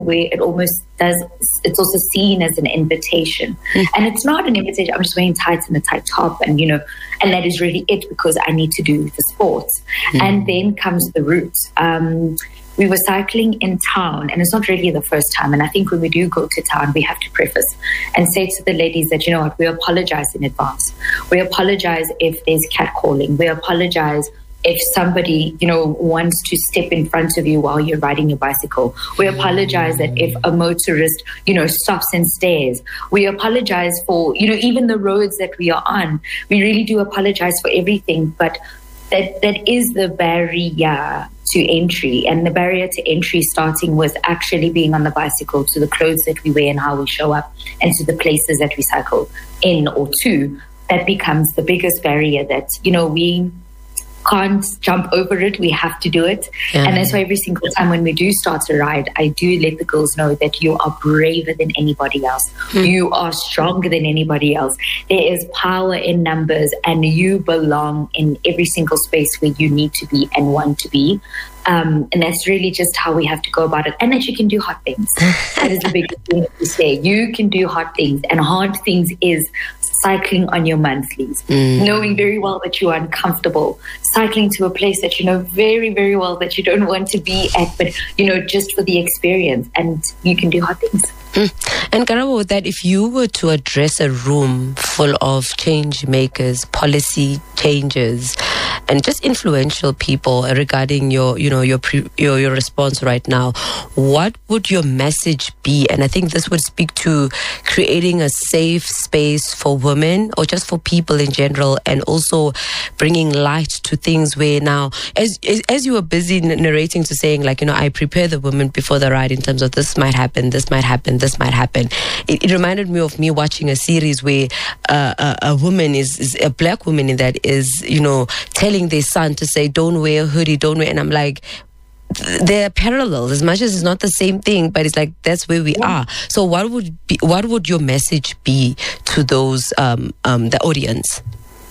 where it almost does, it's also seen as an invitation. And it's not an invitation. I'm just wearing tights and a tight top and, and that is really it because I need to do the sports. And then comes the route. We were cycling in town, and it's not really the first time. And I think when we do go to town, we have to preface and say to the ladies that, you know what, we apologize in advance. We apologize if there's catcalling. We apologize if somebody, wants to step in front of you while you're riding your bicycle. We apologize that if a motorist, stops and stares. We apologize for, even the roads that we are on. We really do apologize for everything, but that is the barrier to entry. And the barrier to entry starting with actually being on the bicycle, to the clothes that we wear and how we show up, and to the places that we cycle in or to, that becomes the biggest barrier that, we can't jump over it. We have to do it. Yeah. And that's why every single time when we do start a ride, I do let the girls know that you are braver than anybody else. You are stronger than anybody else. There is power in numbers, and you belong in every single space where you need to be and want to be. And that's really just how we have to go about it. And that you can do hard things. That is the biggest thing to say. You can do hard things. And hard things is cycling on your monthlies, knowing very well that you are uncomfortable, cycling to a place that you know very, very well that you don't want to be at, but, just for the experience. And you can do hard things. And Karabo, that if you were to address a room full of change makers, policy changers, and just influential people regarding your response right now, what would your message be? And I think this would speak to creating a safe space for women, or just for people in general, and also bringing light to things where now, as you were busy narrating to saying, I prepare the women before the ride in terms of this might happen, this might happen, this might happen. It reminded me of me watching a series where a woman is a black woman in that is, telling their son to say, don't wear a hoodie, don't wear. And I'm like, they're parallel as much as it's not the same thing, but it's like, that's where we are. So what would your message be to those, the audience?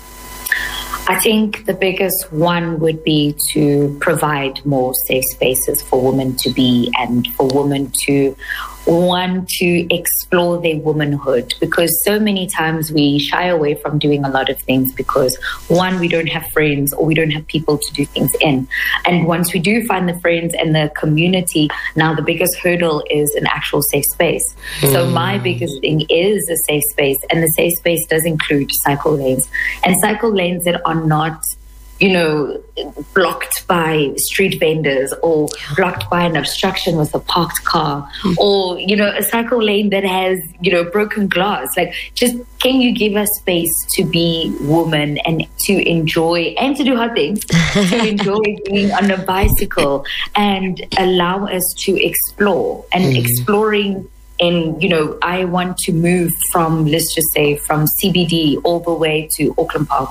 I think the biggest one would be to provide more safe spaces for women to be, and for women to want to explore their womanhood, because so many times we shy away from doing a lot of things because, one, we don't have friends or we don't have people to do things in. And once we do find the friends and the community, now the biggest hurdle is an actual safe space. So my biggest thing is a safe space, and the safe space does include cycle lanes, and cycle lanes that are not blocked by street vendors, or blocked by an obstruction with a parked car, or, a cycle lane that has, broken glass. Just, can you give us space to be woman and to enjoy and to do hard things, to enjoy being on a bicycle, and allow us to explore and exploring. And, I want to move from, let's just say, from CBD all the way to Auckland Park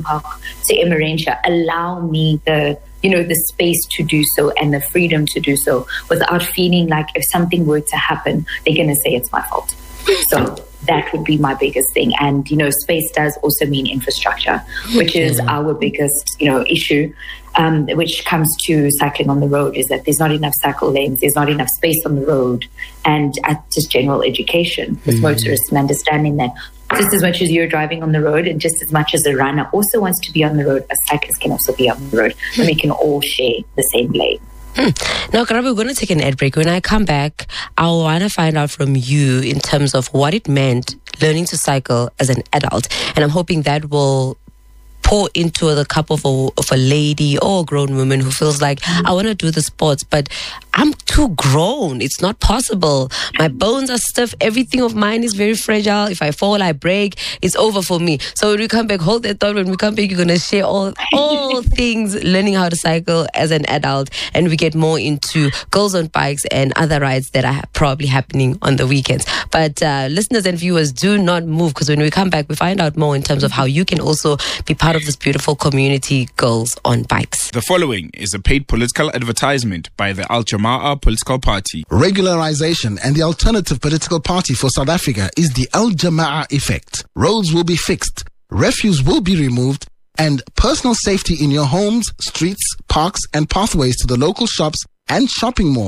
to Emmarentia. Allow me the space to do so and the freedom to do so, without feeling like if something were to happen, they're going to say it's my fault. So that would be my biggest thing. And, space does also mean infrastructure, which is our biggest, issue. Which comes to cycling on the road, is that there's not enough cycle lanes, there's not enough space on the road, and just general education with motorists, and understanding that just as much as you're driving on the road, and just as much as a runner also wants to be on the road, a cyclist can also be on the road, and we can all share the same lane. Now, Karabo, we're going to take an ad break. When I come back, I want to find out from you in terms of what it meant learning to cycle as an adult, and I'm hoping that will pour into the cup of a lady or a grown woman who feels like, I want to do the sports, but I'm too grown. It's not possible. My bones are stiff. Everything of mine is very fragile. If I fall, I break. It's over for me. So when we come back, hold that thought. When we come back, you're going to share all things learning how to cycle as an adult, and we get more into Girls on Bikes and other rides that are probably happening on the weekends. But listeners and viewers, do not move, because when we come back, we find out more in terms of how you can also be part of this beautiful community, Girls on Bikes. The following is a paid political advertisement by the Al Jamaah political party. Regularization and the alternative political party for South Africa is the Al Jamaah effect. Roads will be fixed, refuse will be removed, and personal safety in your homes, streets, parks, and pathways to the local shops and shopping malls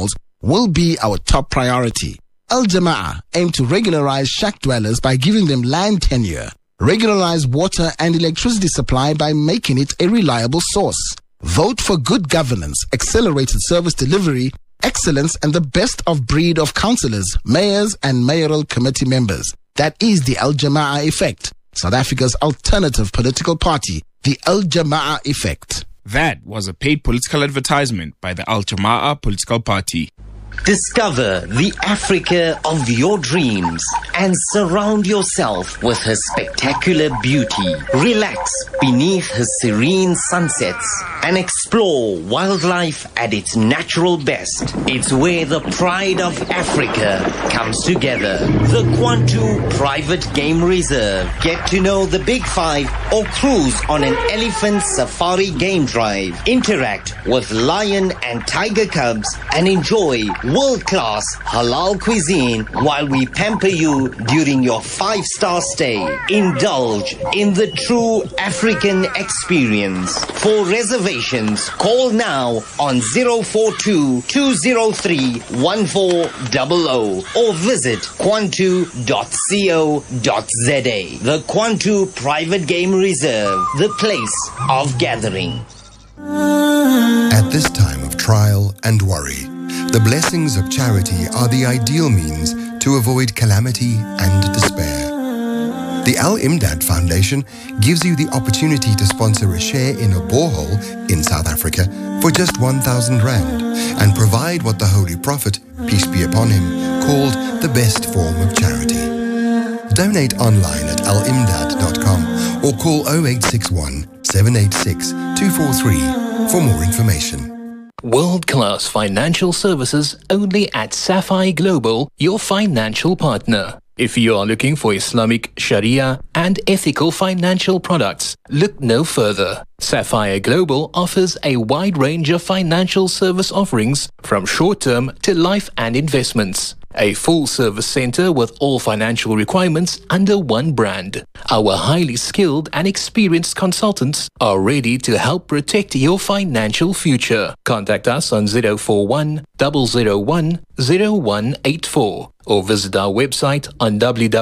will be our top priority. Al Jama'ah aim to regularize shack dwellers by giving them land tenure, regularize water and electricity supply by making it a reliable source. Vote for good governance, accelerated service delivery, excellence, and the best of breed of councillors, mayors, and mayoral committee members. That is the Al Jama'ah Effect, South Africa's alternative political party, the Al Jama'ah Effect. That was a paid political advertisement by the Al Jama'ah political party. Discover the Africa of your dreams and surround yourself with her spectacular beauty. Relax beneath her serene sunsets and explore wildlife at its natural best. It's where the pride of Africa comes together. The Kwantu Private Game Reserve. Get to know the Big Five or cruise on an elephant safari game drive. Interact with lion and tiger cubs and enjoy world-class halal cuisine while we pamper you during your 5-star stay. Indulge in the true African experience. For reservations, call now on 042-203-1400 or visit kwantu.co.za. The Kwantu Private Game Reserve, the place of gathering. At this time of trial and worry, the blessings of charity are the ideal means to avoid calamity and despair. The Al Imdad Foundation gives you the opportunity to sponsor a share in a borehole in South Africa for just 1,000 rand and provide what the Holy Prophet, peace be upon him, called the best form of charity. Donate online at alimdad.com or call 0861 786 243 for more information. World-class financial services only at Sapphire Global, your financial partner. If you are looking for Islamic, Sharia and ethical financial products, look no further. Sapphire Global offers a wide range of financial service offerings from short-term to life and investments. A full-service center with all financial requirements under one brand. Our highly skilled and experienced consultants are ready to help protect your financial future. Contact us on 041 001 0184 or visit our website on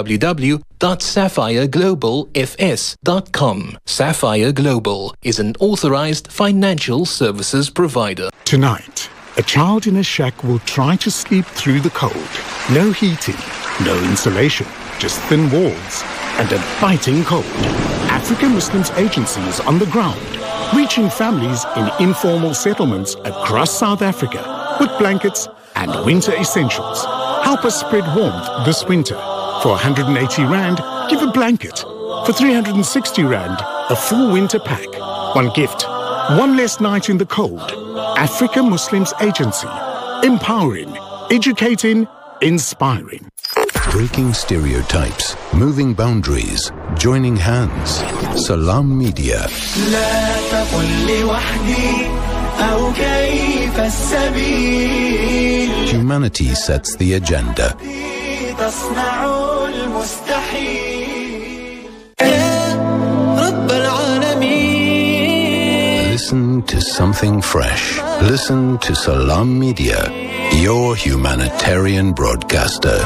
www.sapphireglobalfs.com. Sapphire Global is an authorized financial services provider. Tonight, a child in a shack will try to sleep through the cold. No heating, no insulation, just thin walls and a biting cold. African Muslims Agency is on the ground, reaching families in informal settlements across South Africa with blankets and winter essentials. Help us spread warmth this winter. For 180 Rand, give a blanket. For 360 Rand, a full winter pack. One gift, one less night in the cold. African Muslims Agency. Empowering, educating, inspiring. Breaking stereotypes, moving boundaries, joining hands. Salam Media. Humanity sets the agenda. Listen to something fresh. Listen to Salam Media, your humanitarian broadcaster.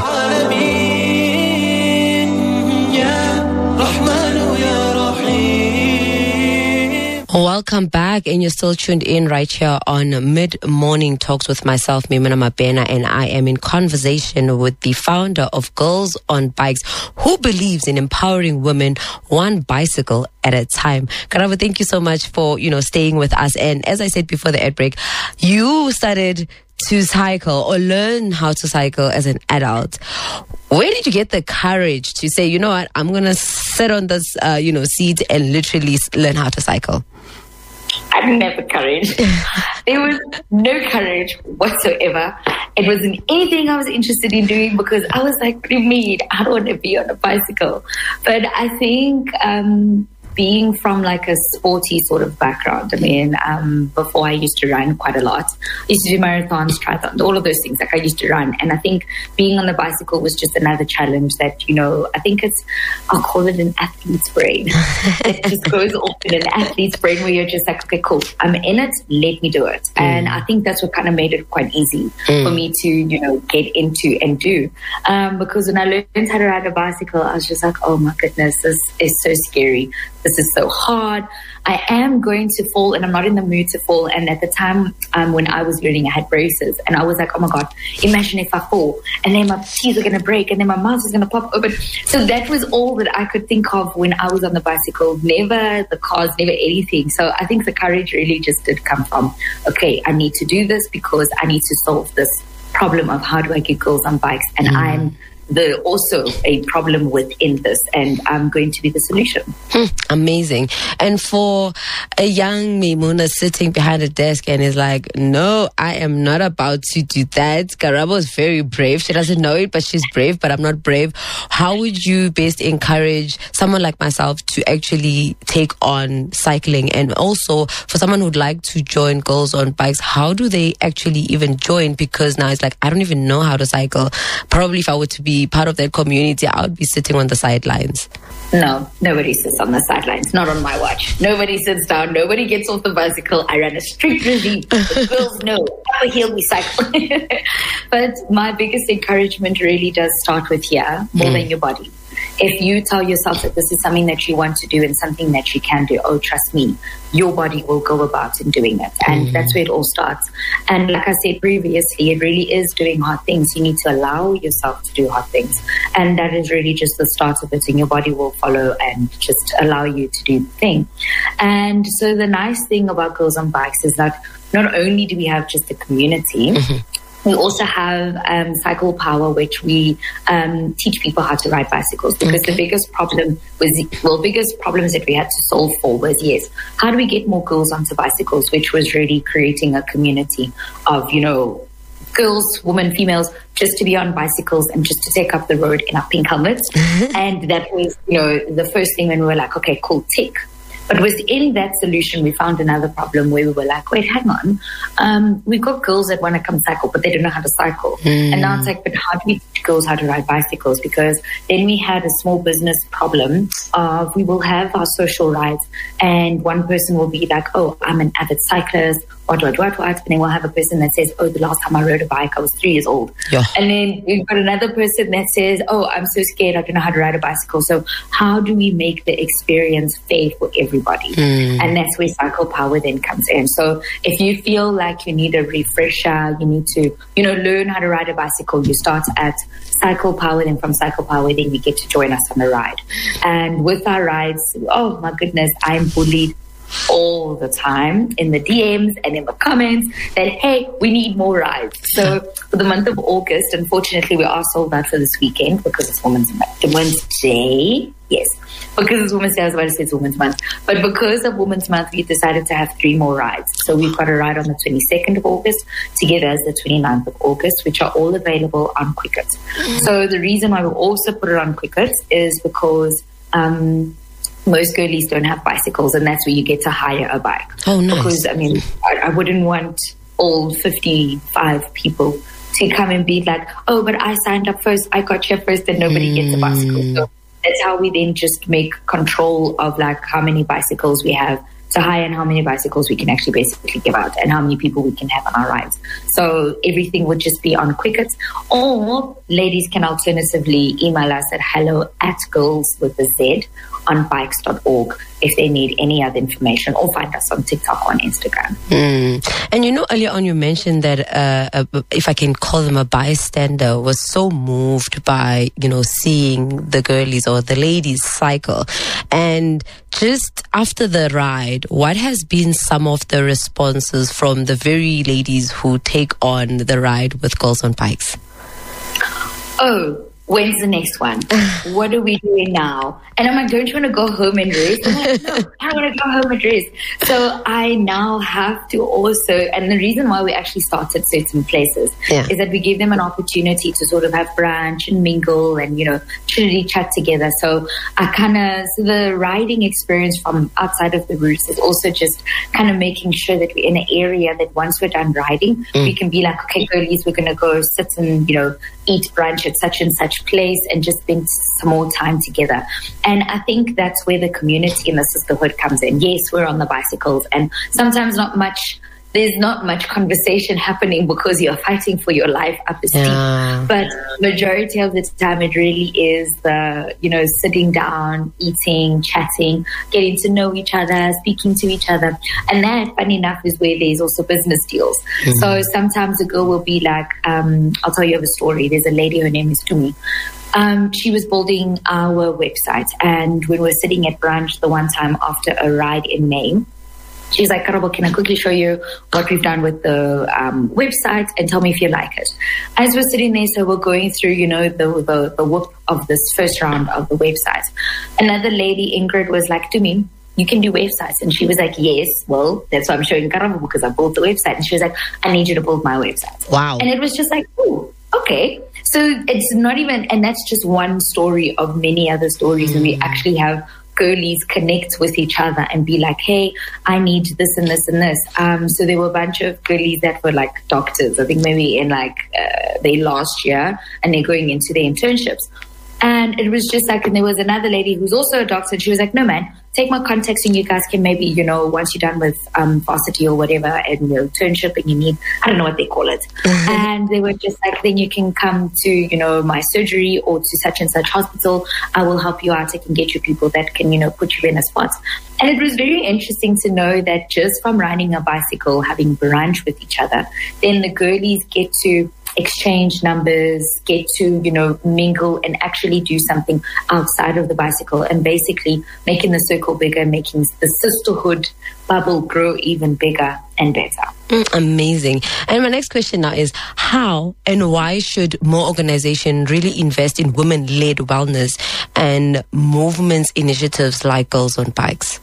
Welcome back, and you're still tuned in right here on Mid-Morning Talks with myself, Mimina Mabena, and I am in conversation with the founder of Girls on Bikes, who believes in empowering women one bicycle at a time. Karabo, thank you so much for, staying with us. And as I said before the ad break, you started to cycle or learn how to cycle as an adult. Where did you get the courage to say, you know what, I'm going to sit on this, seat and literally learn how to cycle? I didn't have the courage. There was no courage whatsoever. It wasn't anything I was interested in doing because I was like, what do you mean? I don't want to be on a bicycle. But I think being from like a sporty sort of background, I mean, before I used to run quite a lot. I used to do marathons, triathlons, all of those things. Like I used to run. And I think being on the bicycle was just another challenge that, you know, I think I'll call it an athlete's brain. It just goes off in an athlete's brain where you're just like, okay, cool, I'm in it, let me do it. And I think that's what kind of made it quite easy for me to, you know, get into and do. Because when I learned how to ride a bicycle, I was just like, oh my goodness, this is so scary. This is so hard. I am going to fall and I'm not in the mood to fall. And at the time when I was learning, I had braces and I was like, oh my God, imagine if I fall and then my teeth are going to break and then my mouth is going to pop open. So that was all that I could think of when I was on the bicycle. Never the cars, never anything. So I think the courage really just did come from, okay, I need to do this because I need to solve this problem of how do I get girls on bikes. And I'm also a problem within this, and I'm going to be the solution. Amazing. And for a young Memunah sitting behind a desk and is like, no, I am not about to do that. Karabo is very brave. She doesn't know it, but she's brave, but I'm not brave. How would you best encourage someone like myself to actually take on cycling? And also for someone who'd like to join Girls on Bikes, how do they actually even join? Because now it's like, I don't even know how to cycle. Probably if I were to be part of that community, I would be sitting on the sidelines. No, nobody sits on the sidelines. Not on my watch. Nobody sits down. Nobody gets off the bicycle. I run a strict regime. The girls know. Upper heel, we cycle. But my biggest encouragement really does start with here, more than your body. If you tell yourself that this is something that you want to do and something that you can do, oh, trust me, your body will go about in doing it. And that's where it all starts. And like I said previously, it really is doing hard things. You need to allow yourself to do hard things. And that is really just the start of it. And your body will follow and just allow you to do the thing. And so the nice thing about Girls on Bikes is that not only do we have just a community, we also have Cycle Power, which we teach people how to ride bicycles. Because the biggest problem biggest problems that we had to solve for was, yes, how do we get more girls onto bicycles, which was really creating a community of, you know, girls, women, females, just to be on bicycles and just to take up the road in our pink helmets. And that was, you know, the first thing when we were like, okay, cool, tick. But within that solution, we found another problem where we were like, wait, hang on. We've got girls that want to come cycle, but they don't know how to cycle. And now it's like, but how do we teach girls how to ride bicycles? Because then we had a small business problem of we will have our social rides and one person will be like, oh, I'm an avid cyclist, what. And then we'll have a person that says, oh, the last time I rode a bike, I was 3 years old. Yeah. And then we've got another person that says, oh, I'm so scared, I don't know how to ride a bicycle. So how do we make the experience fair for everybody? And that's where Cycle Power then comes in. So if you feel like you need a refresher, you need to, you know, learn how to ride a bicycle, you start at Cycle Power, then from Cycle Power, then you get to join us on the ride. And with our rides, oh my goodness, I'm bullied all the time in the DMs and in the comments that, hey, we need more rides. So for the month of August, unfortunately, we are sold out for this weekend because it's Women's Day. Yes, because it's Women's Day, I was about to say it's Women's Month. But because of Women's Month, we decided to have 3 more rides. So we've got a ride on the 22nd of August together as the 29th of August, which are all available on Quicket. So the reason why we also put it on Quicket is because most girlies don't have bicycles, and that's where you get to hire a bike. Oh, nice. Because, I mean, I wouldn't want all 55 people to come and be like, oh, but I signed up first, I got here first, and nobody gets a bicycle. So that's how we then just make control of, like, how many bicycles we have to hire and how many bicycles we can actually basically give out and how many people we can have on our rides. So everything would just be on Quicket, or ladies can alternatively email us at hello@girls.z on bikes.org if they need any other information, or find us on TikTok or on Instagram. And you know, earlier on you mentioned that if I can call them a bystander, was so moved by, you know, seeing the girlies or the ladies cycle. And just after the ride, what has been some of the responses from the very ladies who take on the ride with Girls on Bikes? Oh, when's the next one? What are we doing now? And I'm like, don't you want to go home and rest? I'm like, no, I don't want to go home and rest. So I now have to also, and the reason why we actually started certain places is that we give them an opportunity to sort of have brunch and mingle and, truly chat together. So so the riding experience from outside of the routes is also just kind of making sure that we're in an area that once we're done riding, we can be like, okay, girlies, we're going to go sit and, eat brunch at such and such place and just spend some more time together. And I think that's where the community and the sisterhood comes in. Yes, we're on the bicycles and sometimes there's not much conversation happening because you're fighting for your life up the steep. But majority of the time it really is the, sitting down, eating, chatting, getting to know each other, speaking to each other. And that, funny enough, is where there's also business deals. So sometimes a girl will be like, I'll tell you of a story. There's a lady, her name is Tumi. She was building our website. And when we were sitting at brunch the one time after a ride in May, she's like, Karabo, can I quickly show you what we've done with the website and tell me if you like it? As we're sitting there, so we're going through, the whoop of this first round of the website. Another lady, Ingrid, was like, to me, you can do websites. And she was like, yes, well, that's why I'm showing Karabo because I built the website. And she was like, I need you to build my website. Wow. And it was just like, oh, okay. So it's not even, and that's just one story of many other stories where we actually have girlies connect with each other and be like, hey, I need this and this and this. So there were a bunch of girlies that were like doctors, I think maybe in their last year, and they're going into their internships. And it was just like, and there was another lady who's also a doctor, and she was like, no, man, take my contacts and you guys can maybe, once you're done with varsity or whatever and your internship and you need, I don't know what they call it. And they were just like, then you can come to, my surgery or to such and such hospital. I will help you out. I can get you people that can, put you in a spot. And it was very interesting to know that just from riding a bicycle, having brunch with each other, then the girlies get to exchange numbers, get to, mingle and actually do something outside of the bicycle and basically making the circle bigger, making the sisterhood bubble grow even bigger and better. Amazing. And my next question now is, how and why should more organizations really invest in women-led wellness and movements initiatives like Girls on Bikes?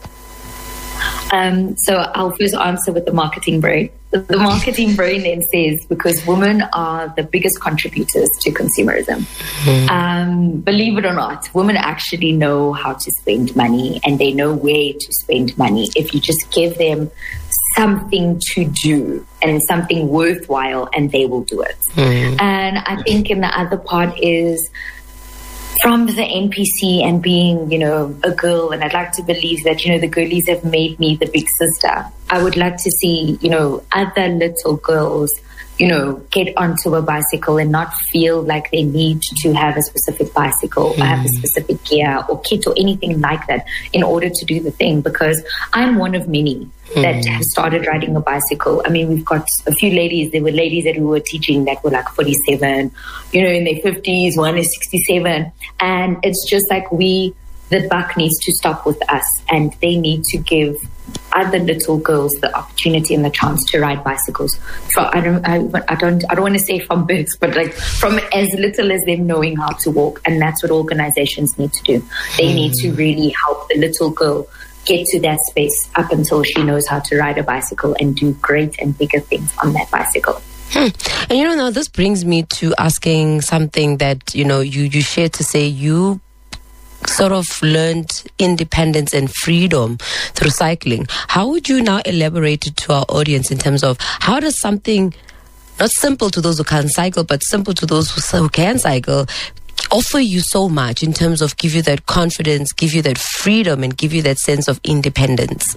So I'll first answer with the marketing brain. The marketing brain then says, because women are the biggest contributors to consumerism. Believe it or not, women actually know how to spend money and they know where to spend money if you just give them something to do and something worthwhile, and they will do it. And I think in the other part is from the NPC and being, a girl, and I'd like to believe that, the girlies have made me the big sister. I would like to see, other little girls, get onto a bicycle and not feel like they need to have a specific bicycle or have a specific gear or kit or anything like that in order to do the thing, because I'm one of many that have started riding a bicycle. I mean, we've got a few ladies. There were ladies that we were teaching that were like 47, in their 50s, one is 67. And it's just like the buck needs to stop with us, and they need to give other little girls the opportunity and the chance to ride bicycles. I don't want to say from birth, but like from as little as them knowing how to walk. And that's what organizations need to do. They need to really help the little girl get to that space up until she knows how to ride a bicycle and do great and bigger things on that bicycle. And now this brings me to asking something that, you shared to say you sort of learned independence and freedom through cycling. How would you now elaborate it to our audience in terms of how does something not simple to those who can't cycle, but simple to those who can cycle, offer you so much in terms of give you that confidence, give you that freedom, and give you that sense of independence?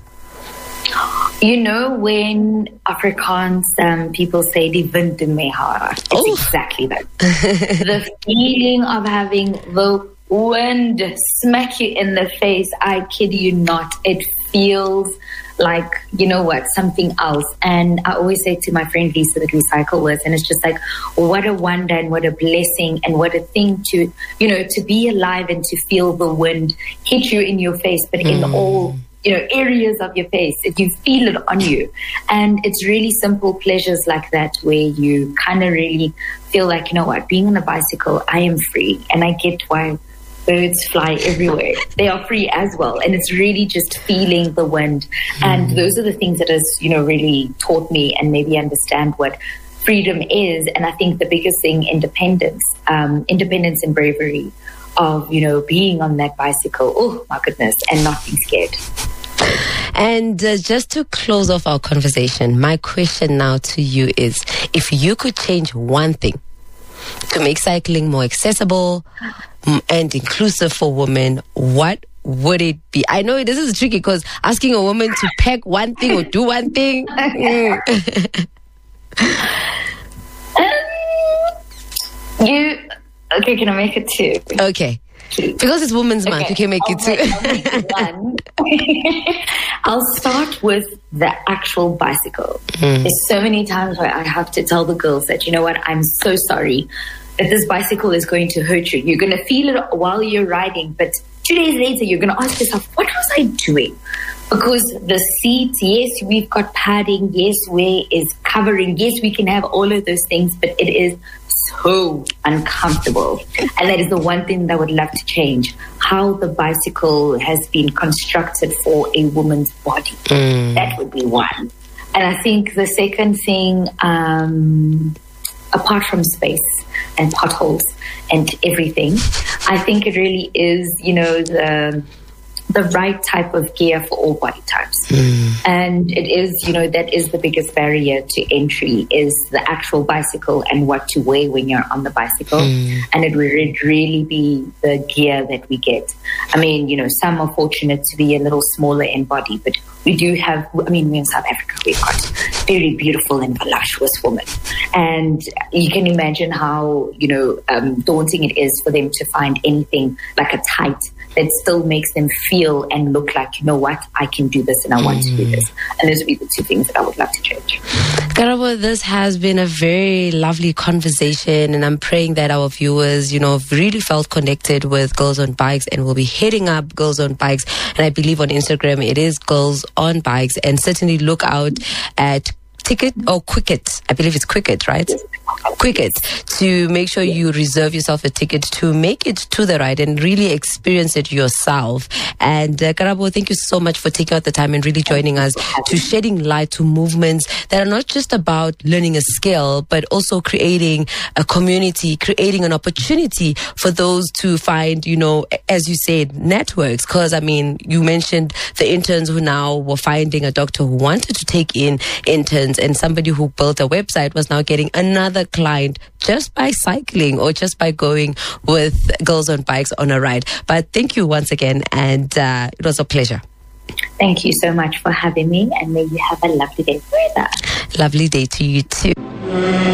When Afrikaans people say die wind in my hare, it's exactly that. The feeling of having the wind smack you in the face, I kid you not, it feels like, something else. And I always say to my friend Lisa that we cycle with, and it's just like, what a wonder and what a blessing and what a thing to, to be alive and to feel the wind hit you in your face, but in all areas of your face. You feel it on you. And it's really simple pleasures like that where you kind of really feel like, being on a bicycle, I am free. And I get why birds fly everywhere. They are free as well. And it's really just feeling the wind. And those are the things that has, really taught me and maybe understand what freedom is. And I think the biggest thing, independence and bravery of, being on that bicycle. Oh my goodness. And not being scared. And just to close off our conversation, my question now to you is, if you could change one thing to make cycling more accessible and inclusive for women, what would it be? I know this is tricky because asking a woman to pack one thing or do one thing. Okay, can I make it two? Okay. Because it's Women's Month, you can make it two. I'll start with the actual bicycle. There's so many times where I have to tell the girls that, I'm so sorry that this bicycle is going to hurt you. You're going to feel it while you're riding, but 2 days later, you're going to ask yourself, what was I doing? Because the seats, yes, we've got padding, yes, where is covering, yes, we can have all of those things, but it is so uncomfortable. And that is the one thing that I would love to change, how the bicycle has been constructed for a woman's body. That would be one. And I think the second thing, apart from space and potholes and everything, I think it really is, the right type of gear for all body types. And it is, that is the biggest barrier to entry, is the actual bicycle and what to wear when you're on the bicycle. And it would really be the gear that we get. I mean, some are fortunate to be a little smaller in body, but we do have, we're in South Africa, we've got very beautiful and voluptuous women. And you can imagine how, daunting it is for them to find anything like a tight that still makes them feel and look like, I can do this and I want to do this. And those would be the two things that I would love to change. Karabo, this has been a very lovely conversation, and I'm praying that our viewers, really felt connected with Girls on Bikes and will be hitting up Girls on Bikes. And I believe on Instagram it is Girls on Bikes, and certainly look out at Quicket. I believe it's Quicket, right? Quicket, to make sure you reserve yourself a ticket to make it to the ride and really experience it yourself. And Karabo, thank you so much for taking out the time and really joining us to shedding light to movements that are not just about learning a skill, but also creating a community, creating an opportunity for those to find, as you said, networks. Because, you mentioned the interns who now were finding a doctor who wanted to take in interns, and somebody who built a website was now getting another client just by cycling or just by going with Girls on Bikes on a ride. But thank you once again, and it was a pleasure. Thank you so much for having me, and may you have a lovely day further. Lovely day to you too.